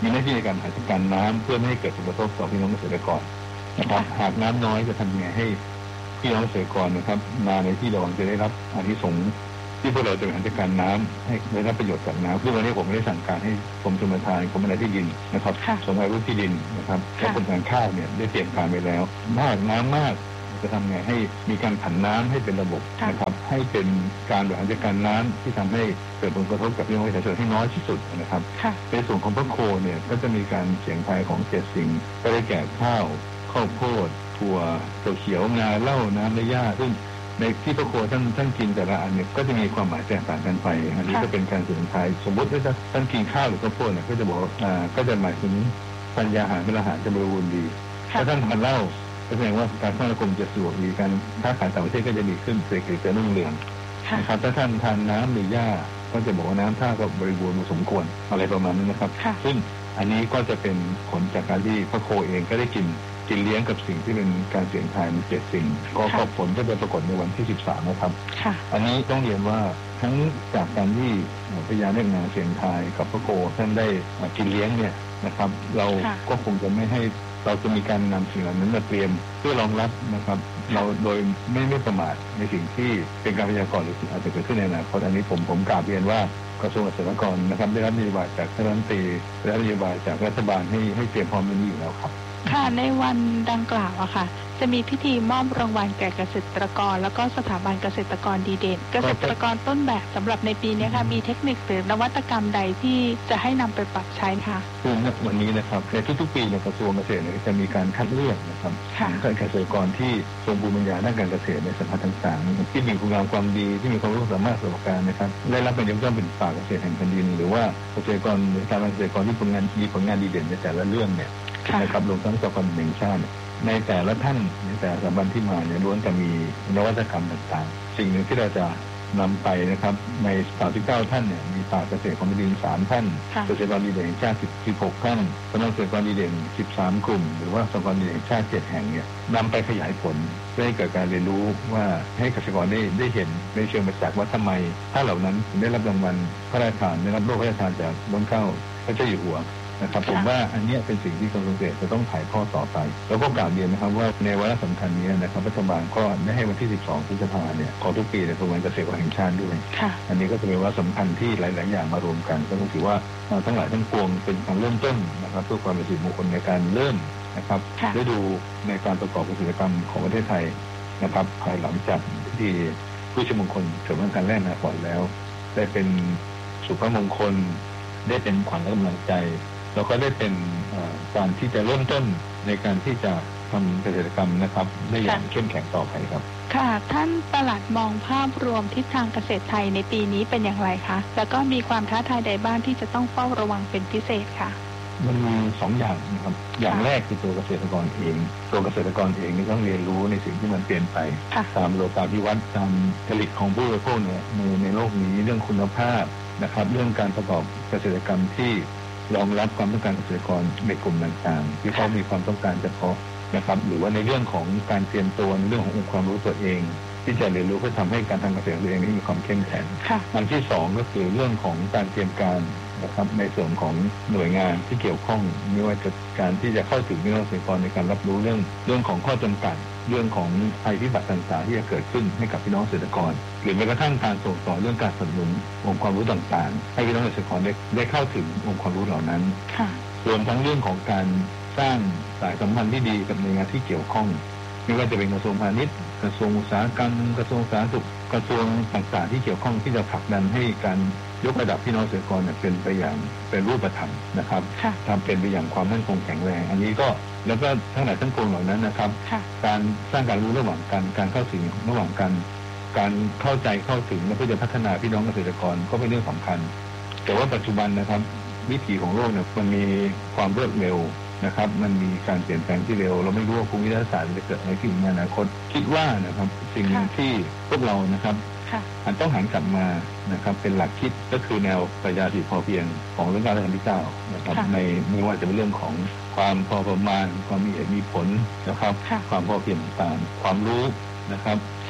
มีหน้าที่ในการบริหารจัดการน้ำเพื่อไม่ให้เกิดผลกระทบต่อพี่น้องเกษตรกรนะครับหากน้ำน้อยจะทำยังไงให้พี่น้องเกษตรกรนะครับนาในที่เราจะได้รับอานิสงส์ที่พวกเราจะบริหารจัดการน้ำให้ได้รับประโยชน์จากน้ำซึ่งวันนี้ผมไม่ได้สั่งการให้กรมชลประทานกรมอะไรที่ดินนะครับสำนักรุ่นที่ดินนะครับและกรมการข้าวเนี่ยได้เตรียมการไว้แล้วมากน้ำมากจะทำไงให้มีการผันน้ำให้เป็นระบบนะครับให้เป็นการบริหารจัดการน้ำที่ทำให้เกิดผลกระทบกับพี่น้องประชาชนให้น้อยที่สุดนะครับในส่วนของพระโคเนี่ยก็จะมีการเสี่ยงภัยของ7 สิ่งก็ได้แก่ข้าวข้าวโพดถั่วเขียวงาเหล้าน้ำและหญ้าซึ่งในที่พระโคท่านกินแต่ละอันเนี่ยก็จะมีความหมายแตกต่างกันไปอันนี้ก็เป็นการเสี่ยงภัยสมมติว่าท่านกินข้าวหรือข้าวโพดเนี่ยก็จะบอกก็จะหมายถึงปัญญาอาหารเป็นอาหารจะบริบูรณ์ดีถ้าท่านทานเหล้าแสดงว่าการคมนาคมจะสะดวกดีการค้าขายต่างประเทศก็จะดีขึ้นเศรษฐกิจจะรุ่งเรืองนะครับถ้าท่านทานน้ำหรือหญ้าก็จะบอกว่าน้ำท่าก็บริบูรณ์สมควรอะไรประมาณนั้นนะครับซึ่งอันนี้ก็จะเป็นผลจากการที่พระโคเองก็ได้กินเลี้ยงกับสิ่งที่เป็นการเสี่ยงทายมี7 สิ่งก็ผลก็จะปรากฏในวันที่13นะครับอันนี้ต้องเรียนว่าทั้งจากการที่พญานาคนาเสี่ยงทายกับพระโคท่านได้กินเลี้ยงเนี่ยนะครับเราก็คงจะไม่ให้เราจะมีการนำสิ่งเหล่านั้นมาเตรียมเพื่อรองรับนะครับเราโดยไม่ประมาทในสิ่งที่เป็นการพยากรณ์หรืออาจจะเกิดขึ้นในอนาคตอันนี้ผมกราบเรียนว่ากระทรวงเกษตรกรนะครับได้รับนโยบายจากท่านรัฐมนตรีได้รับนโยบายจากรัฐบาลให้เตรียมพร้อมในนี้อยู่แล้วครับค่ะในวันดังกล่าวอะค่ะจะมีพิธีมอบรางวัลแก่เกษตรกรแล้วก็สถาบันเกษตรกรดีเด่นเกษตรกรต้นแบบสำหรับในปีนี้ค่ะมีเทคนิคหรือนวัตกรรมใดที่จะให้นำไปปรับใช้ค่ะคือวันนี้นะครับในทุกๆปีในกระทรวงเกษตรจะมีการคัดเลือกนะครับเกษตรกรที่ทรงภูมิปัญญาด้านการเกษตรในสัมพันธ์ต่างๆที่มีคุณงามความดีที่มีความรู้สามารถประกอบการนะครับได้รับเป็นยกย่องเป็นป่าเกษตรแห่งแผ่นดินหรือว่าเกษตรกรหรือการเกษตรกรที่มีผลงานดีเด่นในแต่ละเรื่องเนี่ยนะครับรวมทั้งสถาบันแห่งชาติในแต่ละท่านในแต่ละสถาบันที่มาเนี่ยล้วนจะมีนวัตกรรมต่างๆสิ่งหนึ่งที่เราจะนำไปนะครับใน39ท่านเนี่ยมีป่าเกษตรของแผ่นดิน3ท่านเกษตรกรดีเด่นแห่งชาติ16ท่านสำนักเกษตรกรดีเด่น13กลุ่มหรือว่าสถาบันดีเด่นแห่งชาติ7แห่งเนี่ยนำไปขยายผลเพื่อให้เกิดการเรียนรู้ว่าให้เกษตรกรได้เห็นในเชิงประจักษ์ว่าทำไมถ้าเหล่านั้นได้รับรางวัลพระราชทานได้รับโล่พระราชทานจากล้นเกล้าพระเจ้าอยู่หัวนะครับผมว่าอันนี้เป็นสิ่งที่กระทรวงเกษตรจะต้องถ่ายทอดต่อไปแล้วก็กล่าวเรียนนะครับว่าในวาระสำคัญนี้นะครับรัฐบาลก็ได้ให้วันที่12พฤษภาคมเนี่ยของทุกปีในโครงการเกษตรแห่งชาติด้วยอันนี้ก็จะเป็นวาระสำคัญที่หลายๆอย่างมารวมกันก็ต้องถือว่าทั้งหลายทั้งปวงเป็นการเริ่มต้นนะครับเพื่อความเป็นสิริมงคลในการเริ่มนะครับได้ดูในการประกอบเกษตรกรรมของประเทศไทยนะครับภายหลังจากที่ผู้ชมงคลเสริมการแรกนาก่อนแล้วได้เป็นสุภมงคลได้เป็นขวัญและกำลังใจเราก็ได้เป็นการที่จะเริ่มต้นในการที่จะทำเกษตรกรรมนะครับได้อย่างเข้มแข็งต่อไปครับค่ะท่านปลัดมองภาพรวมทิศทางเกษตรไทยในปีนี้เป็นอย่างไรคะแล้วก็มีความท้าทายใดบ้างที่จะต้องเฝ้าระวังเป็นพิเศษค่ะมันมี2อย่างนะครับอย่างแรกคือตัวเกษตรกรเองตัวเกษตรกรเองนี่ต้องเรียนรู้ในสิ่งที่มันเปลี่ยนไปตามโลกาภิวัตน์ตามผลิตของผู้บริโภคเนี่ยในโลกนี้เรื่องคุณภาพนะครับเรื่องการประกอบเกษตรกรรมที่รองรับความต้องการเกษตรกรในกลุ่มต่างๆที่เขามีความต้องการเฉพาะนะครับหรือว่าในเรื่องของการเตรียมตัวในเรื่องขององค์ความรู้ตัวเองที่จะเรียนรู้เพื่อทำให้การทำเกษตรตัวเองมีความเข้มแข็งอันที่2ก็คือเรื่องของการเตรียมการนะครับในส่วนของหน่วยงานที่เกี่ยวข้องไม่ว่าจะการที่จะเข้าถึงพี่น้องเกษตรกรในการรับรู้เรื่องของข้อจำกัดเรื่องของภัยพิบัติต่างๆที่จะเกิดขึ้นให้กับพี่น้องเกษตรกรหรือแม้กระทั่งการส่งต่อเรื่องการสนับสนุนองค์ความรู้ต่างๆให้พี่น้องเกษตรกรได้เข้าถึงองค์ความรู้เหล่านั้นรวมทั้งเรื่องของการสร้างสายสัมพันธ์ที่ดีกับหน่วยงานที่เกี่ยวข้องไม่ว่าจะเป็นกระทรวงพาณิชย์กระทรวงอุตสาหกรรมกระทรวงสาธารณสุขกระทรวงต่างๆที่เกี่ยวข้องที่จะผลักดันให้การยกระดับพี่น้องเกษตรกรเป็นไปอย่างเป็นรูปธรรมนะครับทำเป็นไปอย่างความมั่นคงแข็งแรงอันนี้ก็แล้วก็ทั้งหลายทั้งปวงเหล่านั้นนะครับการสร้างการรู้ระหว่างกันการเข้าถึงระหว่างกันการเข้าใจเข้าถึงและเพื่อจะพัฒนาพี่น้องเกษตรกรก็เป็นเรื่องสำคัญแต่ว่าปัจจุบันนะครับวิถีของโลกเนี่ยมันมีความรวดเร็วนะครับมันมีการเปลี่ยนแปลงที่เร็วเราไม่รู้ว่าภูมิรัฐศาสตร์จะเกิดอะไรขึ้นในอนาคตคิดว่านะครับสิ่งที่พวกเรานะครับอันต้องหันกลับมานะครับเป็นหลักคิดก็คือแนวปรัชญาเศรษฐกิจพอเพียงของรัชกาลที่9นะครับในไม่ว่าจะเป็นเรื่องของความพอประมาณความมีเหตุมีผลนะครับความพอเพียงต่างความรู้นะครับ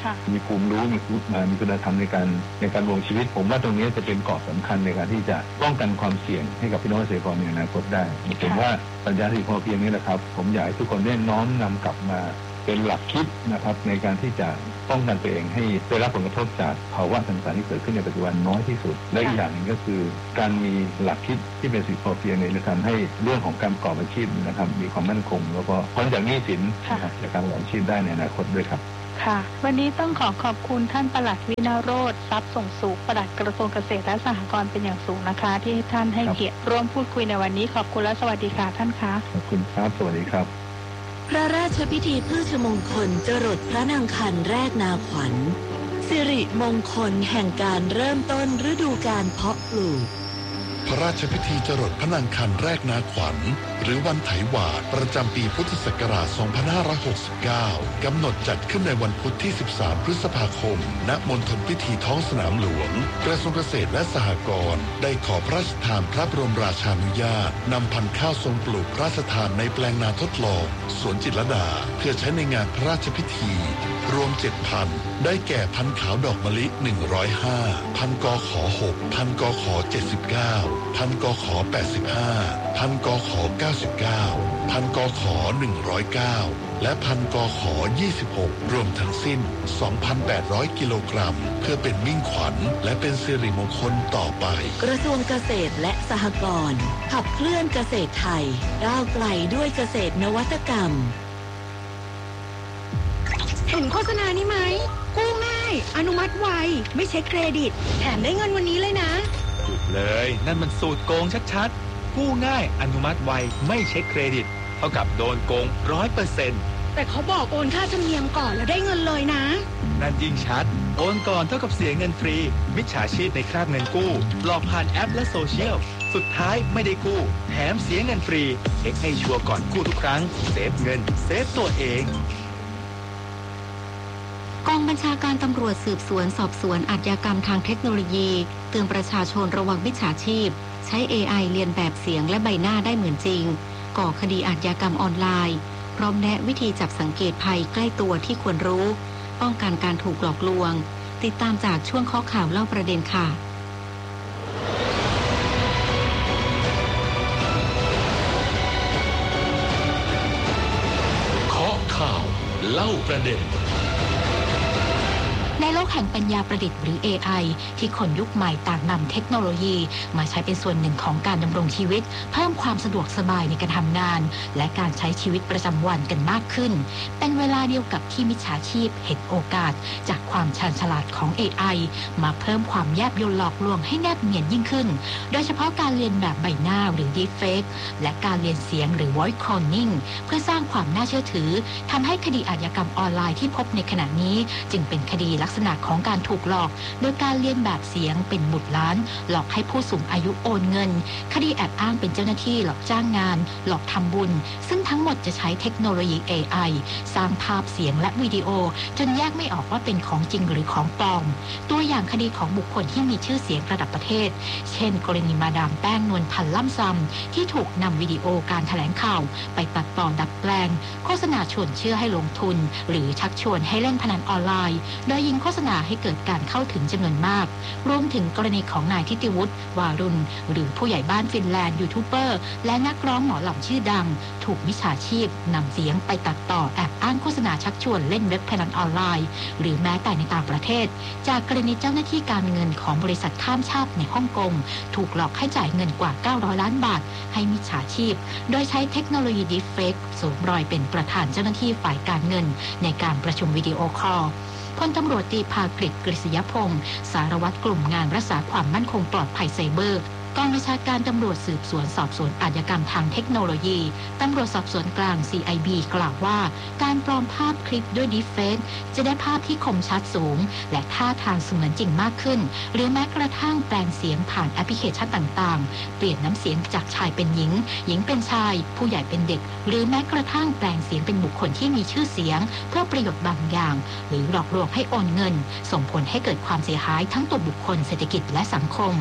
มีภูมิรู้มีคุณธรรมในการดำรงชีวิตผมว่าตรงนี้จะเป็นเกราะสำคัญในการที่จะป้องกันความเสี่ยงให้กับพี่น้องเกษตรกรในอนาคตได้ผมว่าปรัชญาเศรษฐกิจพอเพียงนี้แหละครับผมอยากให้ทุกคนได้น้อมนำกลับมาเป็นหลักคิดนะครับในการที่จะป้องกันตัวเองให้ได้รับผลกระทบจากภาวะต่างๆที่เกิดขึ้นในปัจจุบันน้อยที่สุดและอีกอย่างหนึ่งก็คือการมีหลักคิดที่เป็นเศรษฐกิจพอเพียงในการให้เรื่องของการประกอบอาชีพนะครับมีความมั่นคงแล้วก็พ้นจากหนี้สินนะครับจากการประกอบอาชีพได้ในอนาคตด้วยครับค่ะวันนี้ต้องขอบคุณท่านปลัดวินโรจน์ทรัพย์ส่งสุขปลัดกระทรวงเกษตรและสหกรณ์เป็นอย่างสูงนะคะที่ท่านให้เกียรติร่วมพูดคุยในวันนี้ขอบคุณและสวัสดีค่ะท่านคะขอบคุณครับสวัสดีครับพระราชพิธีพฤชมงคลจรดพระนางคันแรกนาขวัญสิริมงคลแห่งการเริ่มต้นฤดูกาลเพาะปลูกพระราชพิธีจรดพระนางคันแรกนาขวัญหรือวันไถหวาดประจำปีพุทธศักราช 2569 กำหนดจัดขึ้นในวันพุธที่ 13 พฤษภาคม ณ มณฑลพิธีท้องสนามหลวง กระทรวงเกษตรและสหกรณ์ได้ขอพระราชทานพระบรมราชานุญาตนำพันธุ์ข้าวทรงปลูกพระราชทานในแปลงนาทดลองสวนจิตรลดาเพื่อใช้ในงานพระราชพิธีรวม 7 พันธุ์ได้แก่พันธุ์ขาวดอกมะลิ 105 พันธุ์กข6 พันธุ์กข79 พันธุ์กข85 พันธุ์กข99 พันธุ์กข109 และพันธุ์กข26 รวมทั้งสิ้น 2,800 กิโลกรัมเพื่อเป็นมิ่งขวัญและเป็นสิริมงคลต่อไปกระทรวงเกษตรและสหกรณ์ขับเคลื่อนเกษตรไทยก้าวไกลด้วยเกษตรนวัตกรรมเห็นโฆษณานี้ไหมกู้ง่ายอนุมัติไวไม่เช็คเครดิตแถมได้เงินวันนี้เลยนะหยุดเลยนั่นมันสูตรโกงชัดๆกู้ง่ายอนุมัติไวไม่เช็คเครดิตเท่ากับโดนโกง 100% แต่เขาบอกโอนค่าธรรมเนียมก่อนแล้วได้เงินเลยนะนั่นยิ่งชัดโอนก่อนเท่ากับเสียเงินฟรีมิจฉาชีพในคราบเงินกู้หลอกผ่านแอปและโซเชียลสุดท้ายไม่ได้กู้แถมเสียเงินฟรีเช็คให้ชัวร์ก่อนกู้ทุกครั้งเซฟเงินเซฟตัวเองกองบัญชาการตำรวจสืบสวนสอบสวนอาชญากรรมทางเทคโนโลยีเตือนประชาชนระวังมิจฉาชีพใช้ AI เลียนแบบเสียงและใบหน้าได้เหมือนจริงก่อคดีอาชญากรรมออนไลน์พร้อมแนะวิธีจับสังเกตภัยใกล้ตัวที่ควรรู้ป้องกันการถูกหลอกลวงติดตามจากช่วงข้อข่าวเล่าประเด็นค่ะข้อข่าวเล่าประเด็นในโลกแห่งปัญญาประดิษฐ์หรือ AI ที่คนยุคใหม่ต่างนำเทคโนโลยีมาใช้เป็นส่วนหนึ่งของการดำรงชีวิตเพิ่มความสะดวกสบายในการทำงานและการใช้ชีวิตประจำวันกันมากขึ้นเป็นเวลาเดียวกับที่มิจฉาชีพเห็นโอกาสจากความชาญฉลาดของ AI มาเพิ่มความแยบยลหลอกลวงให้แนบเนียนยิ่งขึ้นโดยเฉพาะการเรียนแบบใบหน้าหรือ Deepfake และการเรียนเสียงหรือ Voice Cloning เพื่อสร้างความน่าเชื่อถือทำให้คดีอาชญากรรมออนไลน์ที่พบในขณะนี้จึงเป็นคดีลักษณะของการถูกหลอกโดยการเลียนแบบเสียงเป็นบุตรหลานหลอกให้ผู้สูงอายุโอนเงินคดีแอบอ้างเป็นเจ้าหน้าที่หลอกจ้างงานหลอกทำบุญซึ่งทั้งหมดจะใช้เทคโนโลยี AI สร้างภาพเสียงและวิดีโอจนแยกไม่ออกว่าเป็นของจริงหรือของปลอมตัวอย่างคดีของบุคคลที่มีชื่อเสียงระดับประเทศเช่นกรณีมาดามแป้งนวลพันธ์ล่ำซำที่ถูกนำวิดีโอการแถลงข่าวไปตัดต่อดัดแปลงโฆษณาชวนเชื่อให้ลงทุนหรือชักชวนให้เล่นพนันออนไลน์โดยยิงโฆษณาให้เกิดการเข้าถึงจำนวนมากรวมถึงกรณีของนายทิติวุฒิวารุณหรือผู้ใหญ่บ้านฟินแลนด์ยูทูบเบอร์และนักร้องหมอลำชื่อดังถูกมิจฉาชีพนำเสียงไปตัดต่อแอบอ้างโฆษณาชักชวนเล่นเว็บพนันออนไลน์หรือแม้แต่ในต่างประเทศจากกรณีเจ้าหน้าที่การเงินของบริษัทข้ามชาติในฮ่องกงถูกหลอกให้จ่ายเงินกว่า900ล้านบาทให้มิจฉาชีพโดยใช้เทคโนโลยี Deepfake สวมรอยเป็นประธานเจ้าหน้าที่ฝ่ายการเงินในการประชุมวิดีโอคอลพลตำรวจตรีภากฤษ กฤษยพงศ์สารวัตรกลุ่มงานรักษาความมั่นคงปลอดภัยไซเบอร์กองบัญชาการตำรวจสืบสวนสอบสวนอาชญากรรมทางเทคโนโลยีตำรวจสอบสวนกลาง CIB กล่าวว่าการปลอมภาพคลิปด้วย Deepfake จะได้ภาพที่คมชัดสูงและท่าทางเสมือนจริงมากขึ้นหรือแม้กระทั่งแปลงเสียงผ่านแอปพลิเคชันต่างๆเปลี่ยนน้ำเสียงจากชายเป็นหญิงหญิงเป็นชายผู้ใหญ่เป็นเด็กหรือแม้กระทั่งแปลงเสียงเป็นบุคคลที่มีชื่อเสียงเพื่อประโยชน์บางอย่างหรือหลอกลวงให้โอนเงินส่งผลให้เกิดความเสียหายทั้งตัวบุคคลเศรษฐกิจและสังคม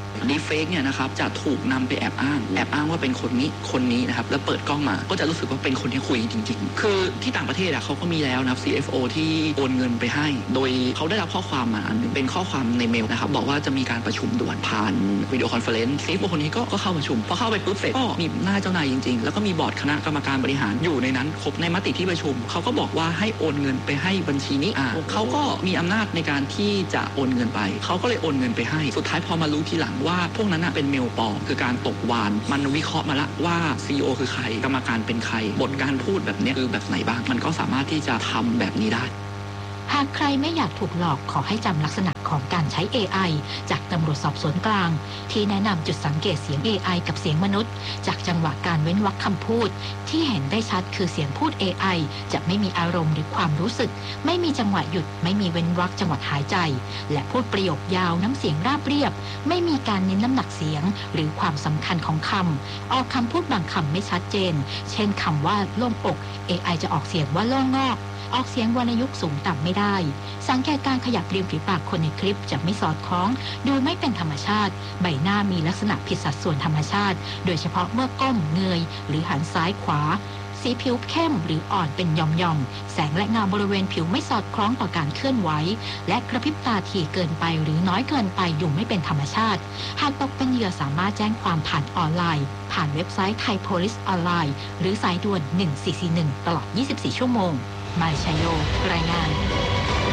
ดีเฟกเนี่ยนะครับจะถูกนำไปแอบอ้างว่าเป็นคนนี้นะครับแล้วเปิดกล้องมาก็จะรู้สึกว่าเป็นคนที่คุยจริงๆคือที่ต่างประเทศเขาก็มีแล้วนะ CFO ที่โอนเงินไปให้โดยเขาได้รับข้อความมาอันนึงเป็นข้อความในเมลนะครับบอกว่าจะมีการประชุมด่วนผ่านวิดีโอคอนเฟอเรนซ์ CFO คนนี้ก็เข้าประชุมพอเข้าไปปุ๊บเสร็จก็มีหน้าเจ้านายจริงๆแล้วก็มีบอร์ดคณะกรรมการบริหารอยู่ในนั้นครบในมติที่ประชุมเขาก็บอกว่าให้โอนเงินไปให้บัญชีนี้เขาก็มีอำนาจในการที่จะโอนเงินไปเขาก็เลยโอนเงินไปให้สุดท้ายพอมารู้ทีหลังว่าพวกนั้นเป็นเมลปลอมคือการตกวานมันวิเคราะห์มาละว่า CEO คือใครกรรมการเป็นใครบทการพูดแบบนี้คือแบบไหนบ้างมันก็สามารถที่จะทำแบบนี้ได้หากใครไม่อยากถูกหลอกขอให้จำลักษณะของการใช้ AI จากตำรวจสอบสวนกลางที่แนะนำจุดสังเกตเสียง AI กับเสียงมนุษย์จากจังหวะการเว้นวรรคคำพูดที่เห็นได้ชัดคือเสียงพูด AI จะไม่มีอารมณ์หรือความรู้สึกไม่มีจังหวะหยุดไม่มีเว้นวรรคจังหวะหายใจและพูดประโยคยาวน้ำเสียงราบเรียบไม่มีการเน้นน้ำหนักเสียงหรือความสำคัญของคำออกคำพูดบางคำไม่ชัดเจนเช่นคำว่าโล่งอก AI จะออกเสียงว่าโล่งงอกออกเสียงวรรณยุกต์สูงต่ำไม่ได้สังเกตการขยับริมฝีปากคนในคลิปจะไม่สอดคล้องดูไม่เป็นธรรมชาติใบหน้ามีลักษณะผิดสัดส่วนธรรมชาติโดยเฉพาะเมื่อก้มเงยหรือหันซ้ายขวาสีผิวเข้มหรืออ่อนเป็นหย่อมๆแสงและเงาบริเวณผิวไม่สอดคล้องต่อการเคลื่อนไหวและกระพริบตาถี่เกินไปหรือน้อยเกินไปดูไม่เป็นธรรมชาติหากตกเป็นเหยื่อสามารถแจ้งความผ่านออนไลน์ผ่านเว็บไซต์ไทยโพลิสออนไลน์หรือสายด่วน1441ตลอด24ชั่วโมงมาชัยโยรายงาน